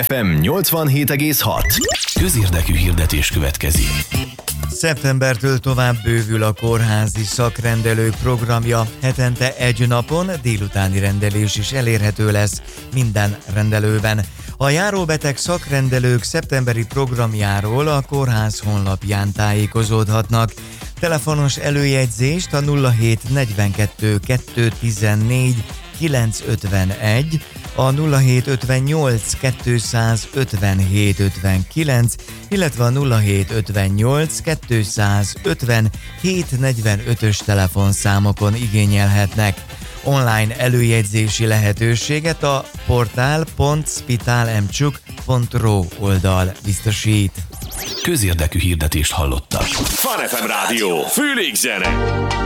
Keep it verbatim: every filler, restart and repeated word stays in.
ef em nyolcvanhét egész hat. Közérdekű hirdetés következik. Szeptembertől tovább bővül a kórházi szakrendelők programja. Hetente egy napon délutáni rendelés is elérhető lesz minden rendelőben. A járóbeteg szakrendelők szeptemberi programjáról a kórház honlapján tájékozódhatnak. Telefonos előjegyzést a nulla hét negyvenkettő kettőszáztizennégy kilencszázötvenegy, a nulla hét ötvennyolc kétszázötvenhét ötvenkilenc, illetve a nulla hét ötvennyolc kétszázötven hétszáznegyvenötös telefonszámokon igényelhetnek. Online előjegyzési lehetőséget a portál pont spitalmcsuk pont ro oldal biztosít. Közérdekű hirdetést hallottak. Fun ef em Rádió, Főleg zene.